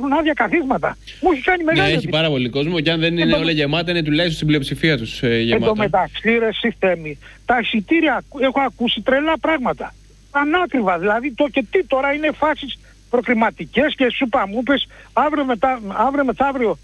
έχουν άδεια καθίσματα. Μου έχει κάνει μεγάλη. Ναι, έχει πάρα πολύ κόσμο και αν δεν είναι όλα γεμάτα, είναι τουλάχιστον στην πλειοψηφία τους γεμάτα. Εν τω μεταξύ, ρε Θέμη, τα εισιτήρια έχω ακούσει τρελά πράγματα. Ανάκριβα, δηλαδή και τι τώρα είναι φάσεις προκριματικές και σου μου είπες αύριο μεθαύριο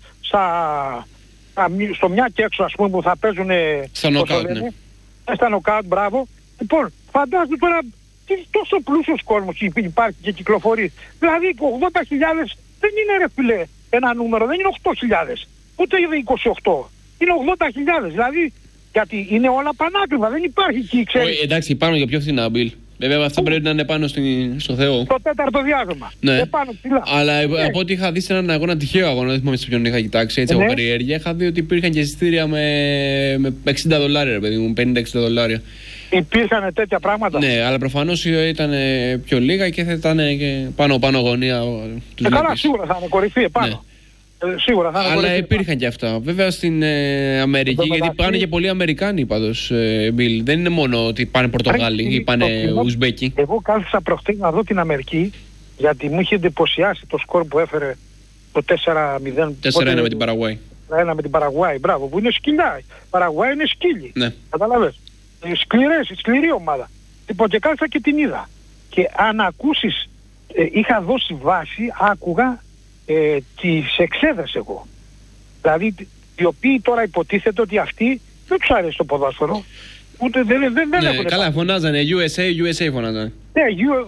στο μια και έξω, ας πούμε, που θα παίζουν στα νοκάουτ, ναι. Στα νοκάουτ, μπράβο. Λοιπόν, φαντάζομαι τώρα τόσο πλούσιος κόσμος υπάρχει και κυκλοφορεί. Δηλαδή 80.000 δεν είναι, ρε φίλε, ένα νούμερο, δεν είναι 8.000, ούτε 28. Είναι 80.000, δηλαδή, γιατί είναι όλα πανάκριβα, δεν υπάρχει εκεί, ξέρεις. Εντάξει, πάνω για πιο φθηνά, Μπιλ. Βέβαια αυτά πρέπει να είναι πάνω στο Θεό. Το τέταρτο διάστημα. Ναι. Επάνω ψηλά. Αλλά από ό,τι είχα δει σε έναν αγώνα, τυχαίο αγώνα, δεν θυμάμαι σε ποιον είχα κοιτάξει, έτσι από περιέργεια, είχα δει ότι υπήρχαν και εισιτήρια με $60, ρε παιδί μου, $50-60. Υπήρχαν τέτοια πράγματα. Ναι, αλλά προφανώς ήταν πιο λίγα και θα ήταν και πάνω γωνία τους καλά, σίγουρα θα είναι κορυφή επάνω. Ναι. Σίγουρα θα είναι αλλά κορυφή. Υπήρχαν και αυτά. Βέβαια στην Αμερική, γιατί πάνε και πολλοί Αμερικάνοι πάντως, Μπιλ. Δεν είναι μόνο ότι πάνε Πορτογάλοι ή πάνε Ουσμπέκοι. Εγώ κάθισα προχτές να δω την Αμερική, γιατί μου είχε εντυπωσιάσει το σκορ που έφερε το 4-0. 4-1 με την Παραγουάη. 4-1 με την Παραγουάη, μπράβο, που είναι σκυλιά. Η Παραγουάη είναι σκύλοι. Ναι. Καταλαβες. Σκληρή ομάδα. Λοιπόν, και κάθισα και την είδα. Και αν ακούσεις, είχα δώσει βάση, άκουγα τις εξέδρες εγώ. Δηλαδή, οι οποίοι τώρα υποτίθεται ότι αυτοί δεν τους αρέσει το ποδόσφαιρο. Ούτε δεν έχουν. Καλά, φωνάζανε. USA φωνάζανε. Ναι,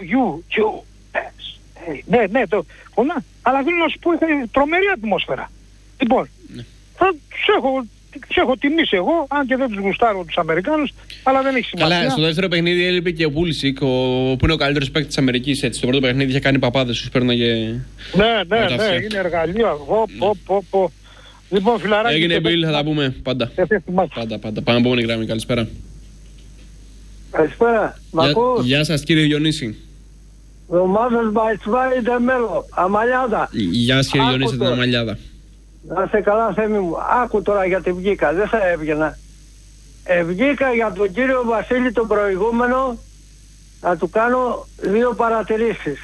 ναι, αλλά θέλω να σου πω, είχα τρομερή ατμόσφαιρα. Λοιπόν, θα τους έχω τιμήσει εγώ, αν και δεν τους γουστάρω τους Αμερικάνους, αλλά δεν έχει σημασία. Καλά, στο δεύτερο παιχνίδι έλειπε και ο Πούλισικ, που είναι ο καλύτερος παίκτης της Αμερικής. Έτσι. Στο πρώτο παιχνίδι είχε κάνει παπάδες, τους πέρναγε. Ναι, είναι εργαλείο αργό. Λοιπόν, φιλαράκι. Έγινε, Μπιλ, θα τα πούμε πάντα. Πάντα. Πάμε επόμενη γραμμή. Καλησπέρα. Καλησπέρα. Μ' ακούς? Γεια σας, κύριε Διονύση. Ρωμάδος Μπαϊτσβάη Ντεμέλο, Αμαλιάδα. Γεια σας, κύριε Διονύση, την Αμαλιάδα. Να είστε καλά, Θέμη μου. Άκου τώρα γιατί βγήκα, δεν θα έβγαινα. Βγήκα για τον κύριο Βασίλη τον προηγούμενο να του κάνω δύο παρατηρήσεις.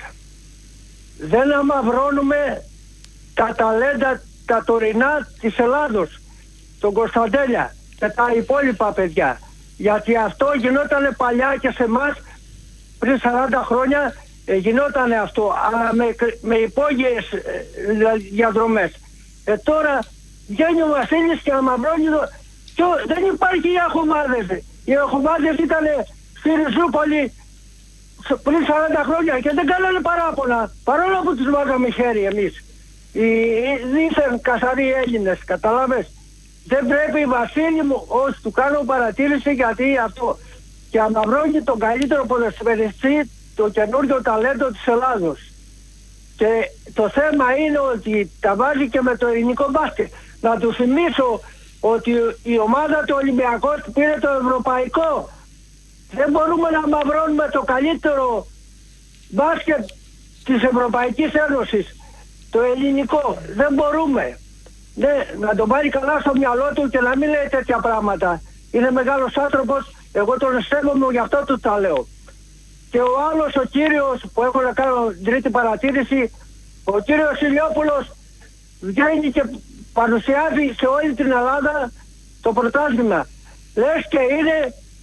Δεν αμαυρώνουμε τα ταλέντα τα τωρινά της Ελλάδος, τον Κωνσταντέλια και τα υπόλοιπα παιδιά. Γιατί αυτό γινότανε παλιά και σε εμάς πριν 40 χρόνια γινότανε αυτό, αλλά με υπόγειες διαδρομές. Τώρα βγαίνει ο Βασίλης και αμαυρώνει δεν υπάρχει οι αχομάδες. Οι αχομάδες ήταν στη Ριζούπολη πριν 40 χρόνια και δεν κάνανε παράπονα, παρόλο που τους βάζαμε χέρι εμείς. Οι δίθεν καθαροί Έλληνες, καταλάβες. Δεν πρέπει, Βασίλη μου, του κάνω παρατήρηση, γιατί αυτό και αμαυρώνει τον καλύτερο ποδοσφαιριστή, το καινούργιο ταλέντο της Ελλάδος. Και το θέμα είναι ότι τα βάζει και με το ελληνικό μπάσκετ. Να του θυμίσω ότι η ομάδα του Ολυμπιακού πήρε το ευρωπαϊκό. Δεν μπορούμε να μαυρώνουμε το καλύτερο μπάσκετ της Ευρωπαϊκής Ένωσης, το ελληνικό. Δεν μπορούμε. Ναι, να τον πάρει καλά στο μυαλό του και να μην λέει τέτοια πράγματα. Είναι μεγάλος άνθρωπος, εγώ τον σέβομαι, γι' αυτό του τα λέω. Και ο άλλος, ο κύριος που έχω να κάνω τρίτη παρατήρηση, ο κύριος Ηλιόπουλος βγαίνει και παρουσιάζει σε όλη την Ελλάδα το πρωτάθλημα. Λες και είναι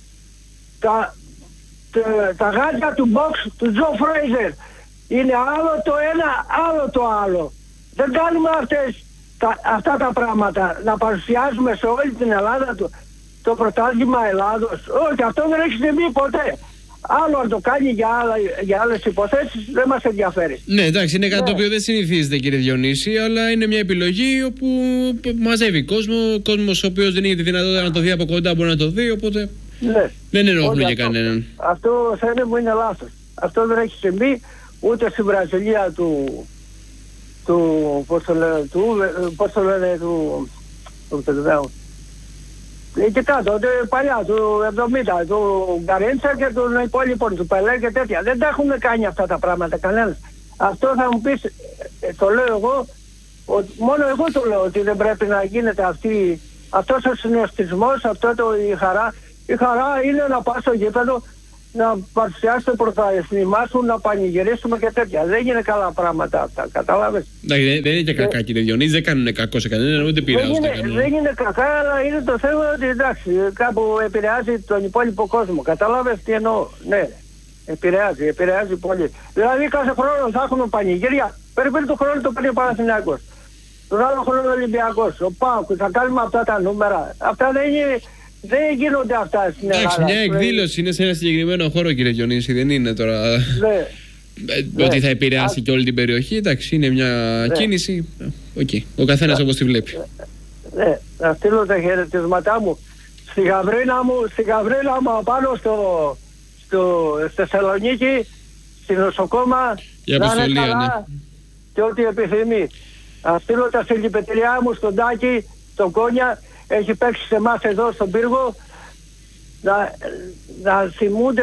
τα γάντια του box του Τζο Φρέιζερ. Είναι άλλο το ένα, άλλο το άλλο. Δεν κάνουμε αυτά τα πράγματα. Να παρουσιάζουμε σε όλη την Ελλάδα το πρωτάθλημα Ελλάδος. Όχι, αυτό δεν έχει συμβεί ποτέ. Άλλο αν το κάνει για άλλες υποθέσεις δεν μας ενδιαφέρει. Ναι, εντάξει, είναι κάτι το οποίο δεν συνηθίζεται, κύριε Διονύση, αλλά είναι μια επιλογή όπου μαζεύει κόσμος ο οποίος δεν έχει τη δυνατότητα να το δει από κοντά, μπορεί να το δει, οπότε δεν ενοχλούν για κανέναν. Αυτό θα είναι μου είναι λάθος. Αυτό δεν έχει συμβεί ούτε στη Βραζιλία πώς το λένε και κάτω, παλιά του 70, του Γκαρέντσα και των υπόλοιπων, του Πελέ και τέτοια. Δεν τα έχουν κάνει αυτά τα πράγματα κανένας. Αυτό θα μου πεις, το λέω εγώ, μόνο εγώ το λέω ότι δεν πρέπει να γίνεται αυτός ο συνοστισμός, η χαρά. Η χαρά είναι να πας στο γήπεδο, να παρουσιάσει το πρωταθλημά σου, να πανηγυρίσουμε και τέτοια. Δεν είναι καλά πράγματα αυτά, κατάλαβες. Δεν είναι και κακά, κύριε Διονύση, δεν κάνουν κακό σε κανέναν, ούτε πειράζουν κανέναν. Δεν είναι κακά, αλλά είναι το θέμα ότι εντάξει, κάπου επηρεάζει τον υπόλοιπο κόσμο. Κατάλαβες τι εννοώ? Ναι, επηρεάζει πολύ. Δηλαδή κάθε χρόνο θα έχουμε πανηγύρια. Περίπου το χρόνο το παίρνει ο Παναθηναϊκός. Τον άλλο χρόνο ο Ολυμπιακός, ο ΠΑΟΚ, θα κάνουμε αυτά τα νούμερα. Αυτά δεν γίνονται αυτά στην Ελλάδα. Εντάξει, μια εκδήλωση είναι σε ένα συγκεκριμένο χώρο, κύριε Διονύση, δεν είναι τώρα. Ότι θα επηρεάσει και όλη την περιοχή. Εντάξει, είναι μια κίνηση. Ο καθένας όπως τη βλέπει. Ναι, να στείλω τα χαιρετίσματά μου στη Γαβρίλα μου πάνω στη Θεσσαλονίκη, στη νοσοκόμα, να είναι καλά και ό,τι επιθυμεί. Να στείλω τα συλληπιτήριά μου στον Τάκη, στον Κόνια, έχει παίξει σε εμάς εδώ στον πύργο, να θυμούνται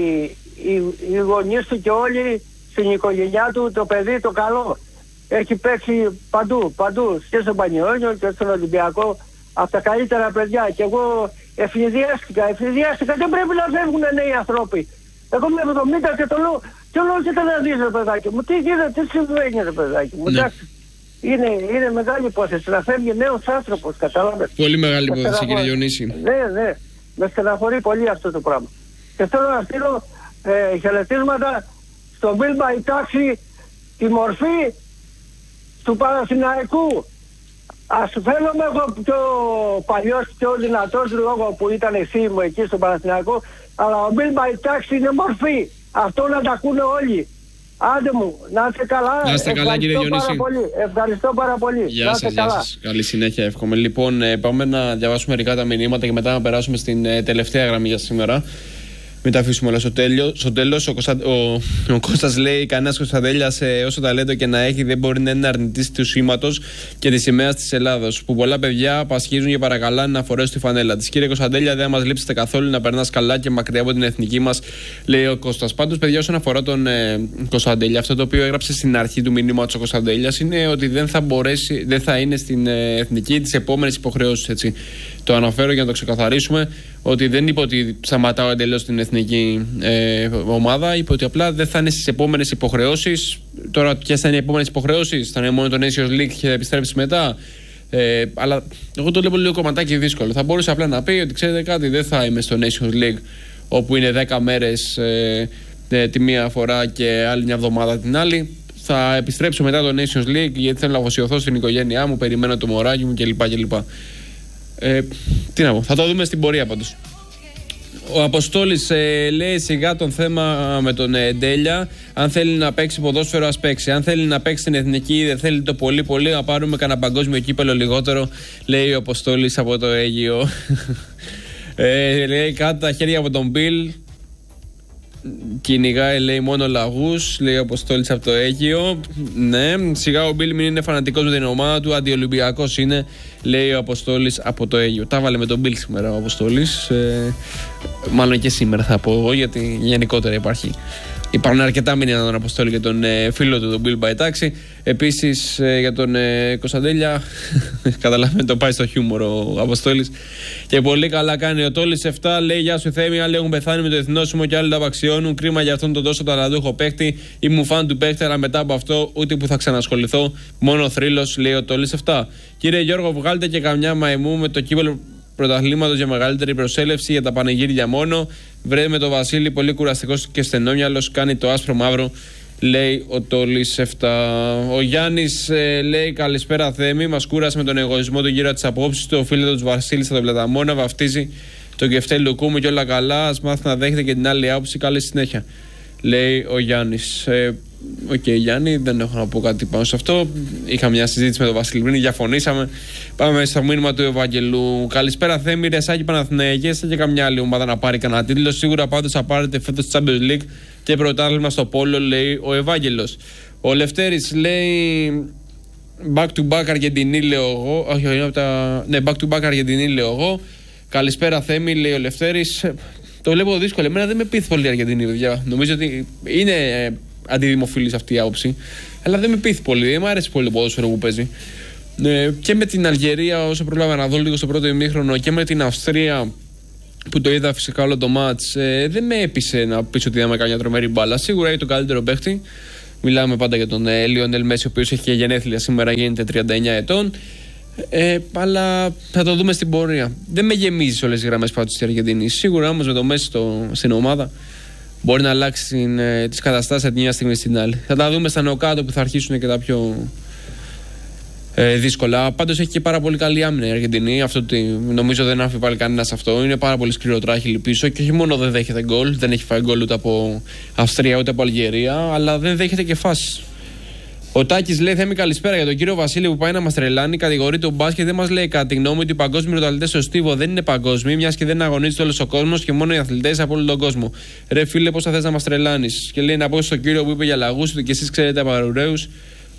οι γονείς του και όλοι στην οικογένειά του, το παιδί το καλό. Έχει παίξει παντού, και στον Πανιόνιο και στον Ολυμπιακό, από τα καλύτερα παιδιά. Και εγώ ευνηδιάστηκα, δεν πρέπει να φεύγουν νέοι άνθρωποι. Εγώ είμαι 70 και το λέω, και όλο και να δεις ρε παιδάκι μου, τι γίνεται, τι συμβαίνει ρε παιδάκι μου, εντάξει. Είναι μεγάλη υπόθεση να φεύγει νέος άνθρωπος, κατάλαβες. Πολύ μεγάλη υπόθεση, κύριε Διονύση. Ναι, με στεναχωρεί πολύ αυτό το πράγμα. Και θέλω να στείλω χαιρετίσματα στον Μπίλμπα η τάξη, τη μορφή του Παναθηναϊκού. Ας φαίνομαι εγώ πιο παλιός, πιο δυνατός λόγω που ήταν εσύ μου εκεί στο Παναθηναϊκό, αλλά ο Μπίλμπα η τάξη είναι μορφή. Αυτό να τα ακούνε όλοι. Άντε μου, να είστε καλά. Να είστε καλά, κύριε Διονύση. Ευχαριστώ πάρα πολύ. Γεια σας. Καλή συνέχεια, εύχομαι. Λοιπόν, πάμε να διαβάσουμε μερικά τα μηνύματα και μετά να περάσουμε στην τελευταία γραμμή για σήμερα. Μην τα αφήσουμε όλα στο τέλος. Ο Κώστας λέει: κανένας Κωνσταντέλιας, όσο ταλέντο και να έχει, δεν μπορεί να είναι αρνητής του σήματος και της σημαίας της Ελλάδος. Που πολλά παιδιά πασχίζουν και παρακαλάνε να φορέσουν τη φανέλα της. Κύριε Κωνσταντέλια, δεν μας λείψετε καθόλου, να περνάς καλά και μακριά από την εθνική μας, λέει ο Κώστας. Πάντως, παιδιά, όσον αφορά τον Κωνσταντέλια, αυτό το οποίο έγραψε στην αρχή του μηνύματος ο Κωνσταντέλιας είναι ότι δεν θα είναι στην εθνική τις επόμενες υποχρεώσεις. Έτσι. Το αναφέρω για να το ξεκαθαρίσουμε, ότι δεν είπε ότι σταματάω εντελώς την εθνική ομάδα, είπε ότι απλά δεν θα είναι στις επόμενες υποχρεώσεις. Τώρα, ποιες θα είναι οι επόμενες υποχρεώσεις, θα είναι μόνο το Nations League και θα επιστρέψει μετά. Αλλά εγώ το βλέπω λίγο κομματάκι δύσκολο. Θα μπορούσε απλά να πει ότι ξέρετε κάτι, δεν θα είμαι στο Nations League, όπου είναι 10 μέρες τη μία φορά και άλλη μια εβδομάδα την άλλη. Θα επιστρέψω μετά το Nations League, γιατί θέλω να αφοσιωθώ στην οικογένειά μου, περιμένω το μωράκι μου κλπ. Τι να πω, θα το δούμε στην πορεία πάντως. Ο Αποστόλης λέει σιγά τον θέμα με τον Ντέλια. Αν θέλει να παίξει ποδόσφαιρο, ας παίξει. Αν θέλει να παίξει στην εθνική, δεν θέλει το πολύ να πάρουμε κανένα παγκόσμιο κύπελο λιγότερο, λέει ο Αποστόλης από το Αίγυο. Λέει κάτω τα χέρια από τον Μπιλ. Κυνηγάει, λέει, μόνο λαγούς, λέει ο Αποστόλης από το Αίγυο. Ναι, σιγά ο Μπιλ μην είναι φανατικός με την ομάδα του, αντιολυμπιακός είναι, λέει ο Αποστόλης από το Αίγυο. Τα βάλε με τον Μπιλ σήμερα ο Αποστόλης. Μάλλον και σήμερα θα πω εγώ, γιατί γενικότερα υπάρχουν αρκετά μηνύματα τον Αποστόλη και τον φίλο του, τον Μπιλ Μπαϊτάξη. Επίσης για τον Κωνσταντέλια, καταλαβαίνετε, το πάει στο χιούμορ ο Αποστόλης. Και πολύ καλά κάνει ο Τόλης 7, λέει: γεια σου Θέμη, άλλοι έχουν πεθάνει με το εθνόσημο και άλλοι τα απαξιώνουν. Κρίμα για αυτόν τον τόσο ταλαντούχο παίκτη. Ήμουν φαν του παίκτη, αλλά μετά από αυτό ούτε που θα ξανασχοληθώ. Μόνο θρύλος, λέει ο Τόλης 7. Κύριε Γιώργο, βγάλτε και καμιά μαϊμού με το κύπελο πρωταθλήματος για μεγαλύτερη προσέλευση για τα πανηγύρια μόνο. Βρε με το Βασίλη, πολύ κουραστικός και στενόμυαλος, κάνει το άσπρο μαύρο, λέει ο Τόλης 7. Ο Γιάννης λέει: καλησπέρα Θέμη, μας κούρασε με τον εγωισμό του γύρω από τις απόψεις του. Οφείλεται του Βασίλη στα πλαταμόνα, βαφτίζει το κεφτέλι του κούμου και όλα καλά. Ας μάθει να δέχεται και την άλλη άποψη. Καλή συνέχεια, λέει ο Γιάννης. Γιάννη, δεν έχω να πω κάτι πάνω σε αυτό. Είχα μια συζήτηση με τον Βασίλη πριν, διαφωνήσαμε. Πάμε στο μήνυμα του Ευαγγελού. Καλησπέρα Θέμη, Ρεσάκη Παναθηναϊκές και καμιά άλλη ομάδα να πάρει κανένα τίτλο. Σίγουρα πάντως θα πάρετε φέτος Champions League και πρωτάθλημα στο Πόλο, λέει ο Ευάγγελος. Ο Λευτέρης λέει: back to back Αργεντινή, λέω εγώ. Όχι, ναι, back to back Αργεντινή, λέω εγώ. Καλησπέρα Θέμη, λέει ο Λευτέρης. Το βλέπω δύσκολο. Εμένα δεν με πείθει πολύ η Αργεντινή, παιδιά. Νομίζω ότι είναι αντιδημοφιλής αυτή η άποψη. Αλλά δεν με πείθει πολύ. Δεν μου αρέσει πολύ το ποδόσφαιρο που παίζει. Και με την Αλγερία, όσο πρόλαβα να δω λίγο στο πρώτο ημίχρονο, και με την Αυστρία που το είδα φυσικά όλο το μάτς, δεν με έπεισε να πεις ότι είδαμε καμιά τρομερή μπάλα. Σίγουρα έχει τον καλύτερο παίχτη. Μιλάμε πάντα για τον Λιόνελ Μέση, ο οποίος έχει και γενέθλια σήμερα, γίνεται 39 ετών. Αλλά θα το δούμε στην πορεία. Δεν με γεμίζει σε όλες τις γραμμές πάντως της Αργεντινής. Σίγουρα όμως με το Μέση στην ομάδα μπορεί να αλλάξει τις καταστάσεις από τη μια στιγμή στην άλλη. Θα τα δούμε στα νοκάτω που θα αρχίσουν και τα πιο δύσκολα. Πάντως έχει και πάρα πολύ καλή άμυνα η Αργεντινή. Αυτό νομίζω δεν αμφιβάλλει κανένας αυτό. Είναι πάρα πολύ σκληρό τράχυλι πίσω και όχι μόνο δεν δέχεται γκολ, δεν έχει φάει γκολ ούτε από Αυστρία ούτε από Αλγερία, αλλά δεν δέχεται και φάσεις. Ο Τάκης λέει: Θέμη, καλησπέρα. Για τον κύριο Βασίλη που πάει να μας τρελάνει, κατηγορεί τον μπάσκετ, δεν μας λέει κατά τη γνώμη ότι οι παγκόσμιοι πρωταθλητές στο στίβο δεν είναι παγκόσμιοι, μιας και δεν αγωνίζεται όλος ο κόσμος και μόνο οι αθλητές από όλο τον κόσμο. Ρε φίλε, πώς θα θες να μας τρελάνεις? Και λέει να πω στον κύριο που είπε για λαγούς ότι και εσείς ξέρετε απαρουραίους,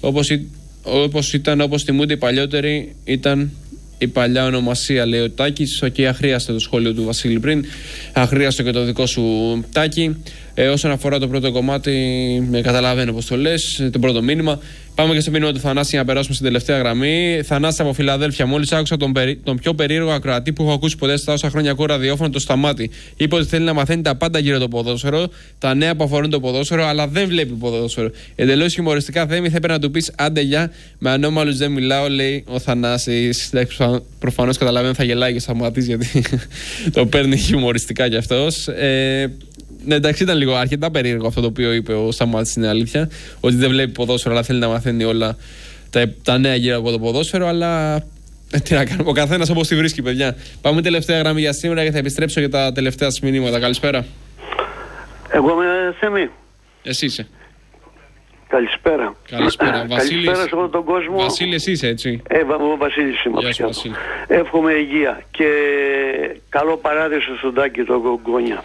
όπως τιμούνται οι παλιότεροι, ήταν η παλιά ονομασία, λέει ο Τάκης. Και αχρίαστο το σχόλιο του Βασίλη πριν, αχρίαστο και το δικό σου, Τάκη. Όσον αφορά το πρώτο κομμάτι, καταλαβαίνω πώς το λες, το πρώτο μήνυμα. Πάμε και στο μήνυμα του Θανάση για να περάσουμε στην τελευταία γραμμή. Θανάση από Φιλαδέλφια. Μόλις άκουσα τον πιο περίεργο ακροατή που έχω ακούσει ποτέ στα όσα χρόνια ακούω ραδιόφωνο, το Σταμάτη. Είπε ότι θέλει να μαθαίνει τα πάντα γύρω το ποδόσφαιρο, τα νέα που αφορούν το ποδόσφαιρο, αλλά δεν βλέπει ποδόσφαιρο. Εντελώς χιουμοριστικά, Θέμη, θα έπρεπε να του πει άντε γεια, με ανώμαλους δεν μιλάω, λέει ο Θανάσης. Προφανώς καταλαβαίνω, θα γελάει και Σταμάτης γιατί το παίρνει χιουμοριστικά κι αυτός. Ναι, εντάξει, ήταν λίγο αρκετά περίεργο αυτό το οποίο είπε ο Σταμάτης, είναι αλήθεια. Ότι δεν βλέπει ποδόσφαιρο, αλλά θέλει να μαθαίνει όλα τα νέα γύρω από το ποδόσφαιρο. Αλλά τι να κάνουμε, ο καθένας όπως τη βρίσκει, παιδιά. Πάμε τελευταία γραμμή για σήμερα και θα επιστρέψω για τα τελευταία σας μηνύματα. Καλησπέρα. Εγώ είμαι Θέμη. Εσύ είσαι. Καλησπέρα. Καλησπέρα. Καλησπέρα σε όλο τον κόσμο. Βασίλη, εσύ είσαι, έτσι? Ο Βασίλης είμαι. Γεια σου, Βασίλη. Εύχομαι υγεία και καλό παράδεισο στον Τάκη τον Γκόνια.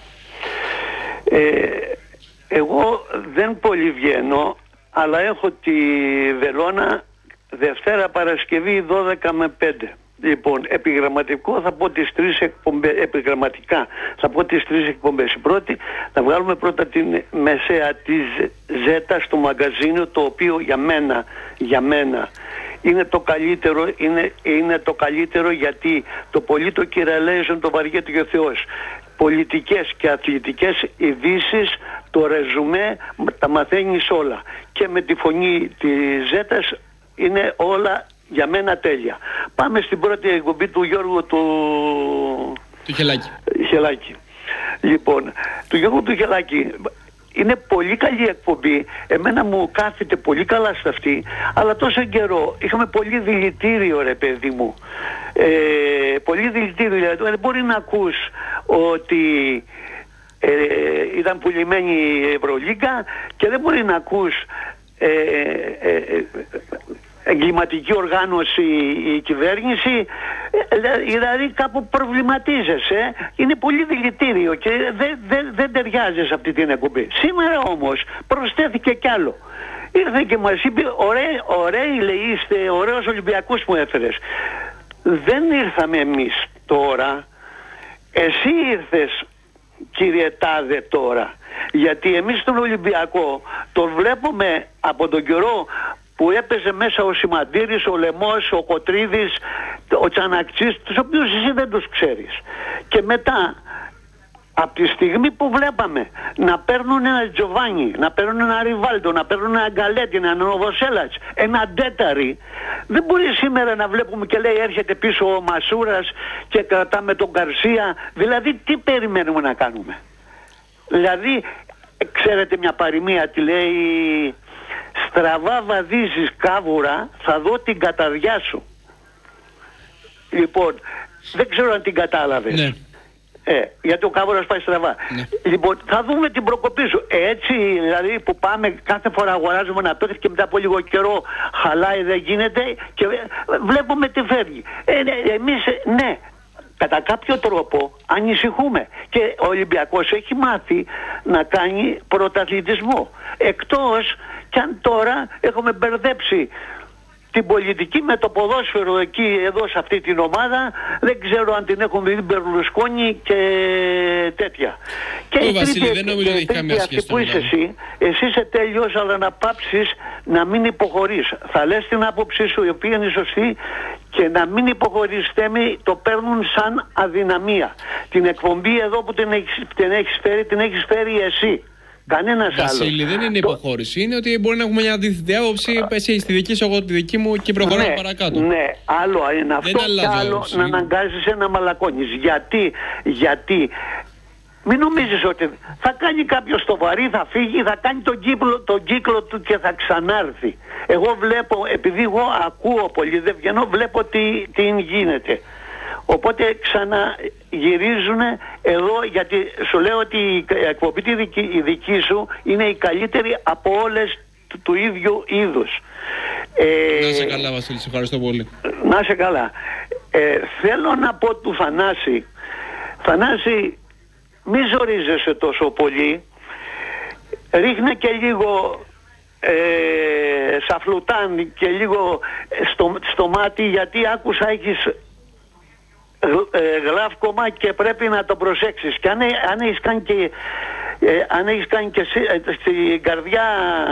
Εγώ δεν πολύ βγαίνω, αλλά έχω τη Βελώνα Δευτέρα Παρασκευή 12 με 5. Λοιπόν, επιγραμματικό θα πω τις 3 εκπομπές, επιγραμματικά θα πω τις 3 εκπομπές. Η πρώτη θα βγάλουμε πρώτα την μεσαία της Ζέτα στο μαγκαζίνο, το οποίο για μένα είναι το καλύτερο, είναι το καλύτερο, γιατί το πολύ το κυραλέζον το βαριέται και ο Θεός. Πολιτικές και αθλητικές ειδήσεις, το ρεζουμέ τα μαθαίνεις όλα. Και με τη φωνή της Ζέτας είναι όλα για μένα τέλεια. Πάμε στην πρώτη εκπομπή του Γιώργου του Χελάκη. Λοιπόν, του Γιώργου του Χελάκη είναι πολύ καλή εκπομπή. Εμένα μου κάθεται πολύ καλά σε αυτή, αλλά τόσο καιρό είχαμε πολύ δηλητήριο, ρε παιδί μου. Πολύ δηλητήριο, δηλαδή δεν μπορεί να ακούς ότι ήταν πουλημένη η Ευρωλίγκα και δεν μπορεί να ακούς εγκληματική οργάνωση η κυβέρνηση, δηλαδή κάπου προβληματίζεσαι. Είναι πολύ δηλητήριο και δεν ταιριάζει σε αυτή την εκπομπή. Σήμερα όμως προσθέθηκε κι άλλο. Ήρθε και μας είπε, ωραίοι λέει είστε, ωραίος Ολυμπιακούς μου έφερες. Δεν ήρθαμε εμείς τώρα, εσύ ήρθες κύριε Τάδε τώρα, γιατί εμείς τον Ολυμπιακό τον βλέπουμε από τον καιρό που έπαιζε μέσα ο Σιμαντήρης, ο Λεμός, ο Κοτρίδης, ο Τσανακτσής, τους οποίους εσύ δεν τους ξέρεις. Και μετά, από τη στιγμή που βλέπαμε να παίρνουν ένα Τζοβάνι, να παίρνουν ένα Ριβάλτο, να παίρνουν ένα Γκαλέτη, ένα Νοβοσέλατς, ένα Ντέταρι, δεν μπορεί σήμερα να βλέπουμε και λέει έρχεται πίσω ο Μασούρας και κρατάμε τον Γκαρσία. Δηλαδή τι περιμένουμε να κάνουμε? Δηλαδή, ξέρετε μια παροιμία, τη λέει στραβά βαδίζεις κάβουρα, θα δω την καταδιά σου. Λοιπόν, δεν ξέρω αν την κατάλαβες. Ναι. Γιατί ο κάβουρας πάει στραβά. Ναι. Λοιπόν, θα δούμε την προκοπή σου. Έτσι, δηλαδή που πάμε κάθε φορά αγοράζουμε ένα παίκτη και μετά από λίγο καιρό χαλάει, δεν γίνεται και βλέπουμε τι φεύγει. Εμείς, ναι, κατά κάποιο τρόπο ανησυχούμε και ο Ολυμπιακός έχει μάθει να κάνει πρωταθλητισμό. Εκτός κι αν τώρα έχουμε μπερδέψει την πολιτική με το ποδόσφαιρο εκεί εδώ σε αυτή την ομάδα, δεν ξέρω αν την έχουν δει Μπερλουσκόνη και τέτοια. Και η Βασίλη, δεν νομίζω ότι έχει καμία σχέση αυτή που είσαι εσύ είσαι τέλειος, αλλά να πάψεις να μην υποχωρείς. Θα λες την άποψή σου η οποία είναι σωστή και να μην υποχωρείς, Θέμη, το παίρνουν σαν αδυναμία. Την εκπομπή εδώ που την έχεις φέρει εσύ. Κανένας άλλος. Βασίλη, δεν είναι υποχώρηση. Είναι ότι μπορεί να έχουμε μια αντίθετη άποψη. Εσύ έχεις τη δική σου, εγώ τη δική μου και προχωράμε παρακάτω. Ναι, άλλο είναι αυτό και άλλο να αναγκάζεσαι να μαλακώνεις. Γιατί μην νομίζεις ότι θα κάνει κάποιος το βαρύ, θα φύγει, θα κάνει τον κύκλο του και θα ξανάρθει. Εγώ βλέπω, επειδή εγώ ακούω πολύ, δεν βγαίνω, βλέπω τι γίνεται. Οπότε ξαναγυρίζουν εδώ, γιατί σου λέω ότι η εκπομπή η δική σου είναι η καλύτερη από όλες του ίδιου είδους. Να είσαι καλά, Βασίλη, σε ευχαριστώ πολύ. Να είσαι καλά. Θέλω να πω του Θανάση, μη ζορίζεσαι τόσο πολύ, ρίχνε και λίγο σαφλουτάν και λίγο στο μάτι, γιατί άκουσα έχεις γλαύκομα και πρέπει να το προσέξεις. Και αν έχεις κάνει και στην καρδιά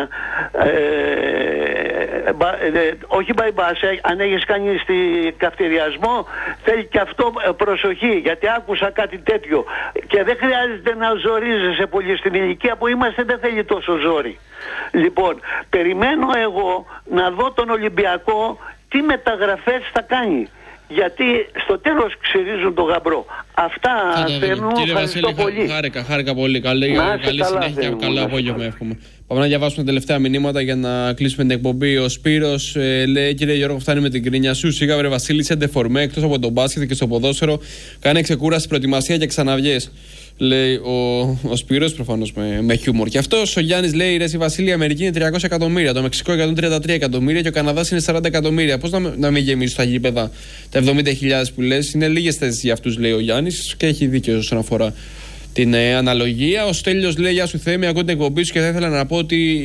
όχι bypass, αν έχεις κάνει στη καυτηριασμό, θέλει και αυτό προσοχή, γιατί άκουσα κάτι τέτοιο και δεν χρειάζεται να ζορίζεσαι πολύ. Στην ηλικία που είμαστε δεν θέλει τόσο ζόρι. Λοιπόν, περιμένω εγώ να δω τον Ολυμπιακό τι μεταγραφές θα κάνει, γιατί στο τέλος ξυρίζουν το γαμπρό. Αυτά θέλουν. Κύριε Βασίλη, χάρηκα πολύ. Καλή συνέχεια, καλό απόγευμα εύχομαι. Πάμε να διαβάσουμε τα τελευταία μηνύματα για να κλείσουμε την εκπομπή. Ο Σπύρος λέει: Κύριε Γιώργο, φτάνει με την κρίνια σου. Σιγά βρε Βασίλη, σε ντεφορμέ, εκτός από τον μπάσκετ και στο ποδόσφαιρο. Κάνε ξεκούραση, προετοιμασία και ξαναβιές. Λέει ο Σπύρος, προφανώς με χιούμορ. Και αυτός ο Γιάννης λέει: Ρε Βασίλη, η Αμερική είναι 300 εκατομμύρια, το Μεξικό 133 εκατομμύρια και ο Καναδάς είναι 40 εκατομμύρια. Πώς να μην γεμίσουν τα γήπεδα τα 70.000 που λες? Είναι λίγες θέσεις για αυτούς, λέει ο Γιάννης, και έχει δίκιο όσον αφορά την αναλογία. Ο Στέλιος λέει: Γεια σου Θέμη, ακούω την εκπομπή σου και θα ήθελα να πω ότι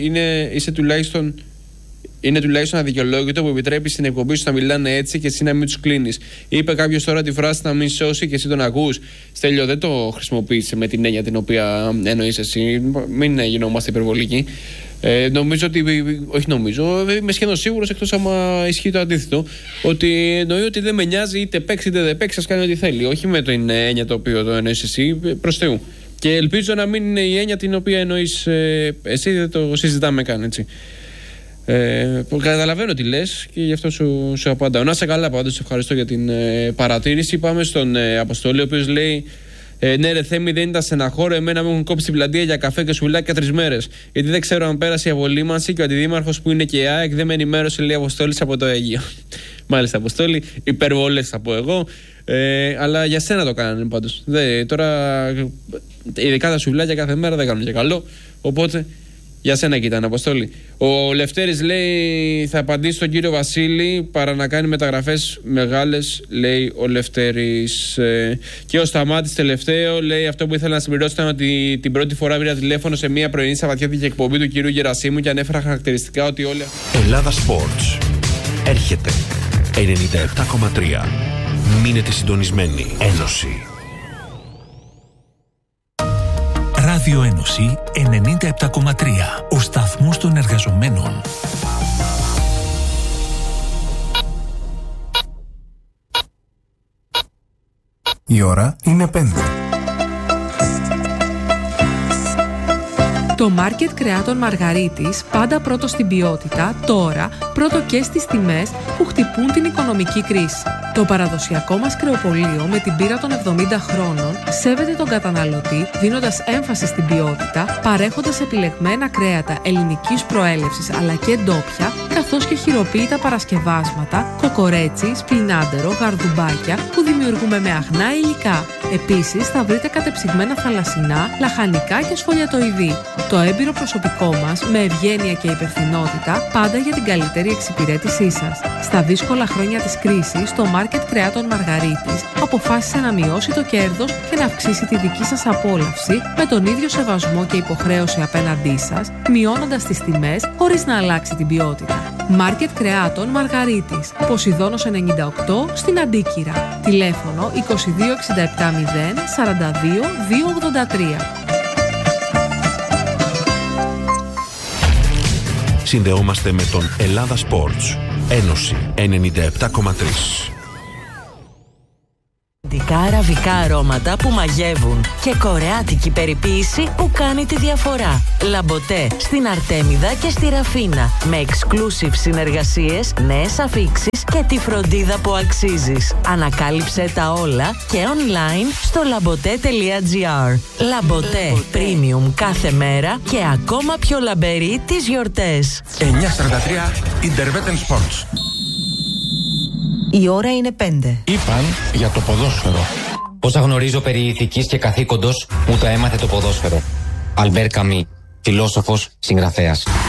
είναι τουλάχιστον αδικαιολόγητο που επιτρέπει στην εκπομπή σου να μιλάνε έτσι και εσύ να μην τους κλείνεις. Είπε κάποιος τώρα τη φράση να μην σώσει και εσύ τον ακούς. Στέλιο, δεν το χρησιμοποίησε με την έννοια την οποία εννοείς εσύ. Μην γινόμαστε υπερβολικοί. Νομίζω ότι. Όχι νομίζω, είμαι σχεδόν σίγουρος, εκτός άμα ισχύει το αντίθετο, ότι εννοεί ότι δεν με νοιάζει είτε παίξει είτε δεν παίξει, ας κάνει ό,τι θέλει. Όχι με την έννοια το οποίο το εννοείς εσύ, προς Θεού. Και ελπίζω να μην είναι η έννοια την οποία εννοείς εσύ, δεν το συζητάμε καν, έτσι. Καταλαβαίνω τι λες και γι' αυτό σου απαντάω. Να σε καλά, πάντως σε ευχαριστώ για την παρατήρηση. Πάμε στον Αποστόλη, ο οποίος λέει: Ναι, ρε Θέμη, δεν ήταν στεναχώρο. Εμένα μου έχουν κόψει την πλατεία για καφέ και σουβλάκια 3 μέρες. Γιατί δεν ξέρω αν πέρασε η απολύμανση και ο αντιδήμαρχος που είναι και η ΑΕΚ δεν με ενημέρωσε, λέει Αποστόλης από το Αίγυο. Μάλιστα, Αποστόλη, υπερβολές θα πω εγώ. Αλλά για σένα το κάνανε πάντως. Τώρα, ειδικά τα σουβλάκια κάθε μέρα δεν κάνουν και καλό. Οπότε. Για σένα κοίταν, Αποστόλη. Ο Λευτέρης λέει: Θα απαντήσει στον κύριο Βασίλη παρά να κάνει μεταγραφές μεγάλες, λέει ο Λευτέρης. Και ο Σταμάτης τελευταίο λέει: Αυτό που ήθελα να συμπληρώσω ήταν ότι την πρώτη φορά πήρα τηλέφωνο σε μια πρωινή σαββατιάτικη εκπομπή του κυρίου Γερασίμου και ανέφερα χαρακτηριστικά ότι όλοι. Ελλάδα Sports. Έρχεται 97,3. Μείνετε συντονισμένοι. Ένωση. Ράδιο Ένωση 97,3. Ο σταθμός των εργαζομένων. Η ώρα είναι 5. Το μάρκετ κρεάτων Μαργαρίτης, πάντα πρώτο στην ποιότητα, τώρα πρώτο και στις τιμές που χτυπούν την οικονομική κρίση. Το παραδοσιακό μας κρεοπωλείο με την πείρα των 70 χρόνων σέβεται τον καταναλωτή, δίνοντας έμφαση στην ποιότητα, παρέχοντας επιλεγμένα κρέατα ελληνικής προέλευσης αλλά και ντόπια, καθώς και χειροποίητα παρασκευάσματα, κοκορέτσι, σπινάντερο, γαρδουμπάκια που δημιουργούμε με αγνά υλικά. Επίσης θα βρείτε κατεψυγμένα θαλασσινά, λαχανικά και σφολιατοειδή. Το έμπειρο προσωπικό μας, με ευγένεια και υπευθυνότητα, πάντα για την καλύτερη εξυπηρέτησή σας. Στα δύσκολα χρόνια της κρίσης, το μάρκετ κρεάτων Μαργαρίτης αποφάσισε να μειώσει το κέρδος και να αυξήσει τη δική σας απόλαυση με τον ίδιο σεβασμό και υποχρέωση απέναντί σας, μειώνοντας τις τιμές χωρίς να αλλάξει την ποιότητα. Μάρκετ κρεάτων Μαργαρίτης, Ποσειδώνος 98 στην Αντίκυρα. Τηλέφωνο 2267 0 42 283. Συνδεόμαστε με τον Ελλάδα Sports. Ένωση 97,3. Αραβικά αρώματα που μαγεύουν και κορεάτικη περιποίηση που κάνει τη διαφορά. Λαμποτέ στην Αρτέμιδα και στη Ραφίνα. Με exclusive συνεργασίες, νέες αφίξεις και τη φροντίδα που αξίζεις. Ανακάλυψε τα όλα και online στο labote.gr. Λαμποτέ Premium κάθε μέρα και ακόμα πιο λαμπερή τις γιορτές. 9:43 Intervetel Sports. Η ώρα είναι 5. Είπαν για το ποδόσφαιρο. Όσα γνωρίζω περί ηθικής και καθήκοντος, μου τα έμαθε το ποδόσφαιρο. Αλμπέρ Καμί, φιλόσοφος, συγγραφέας.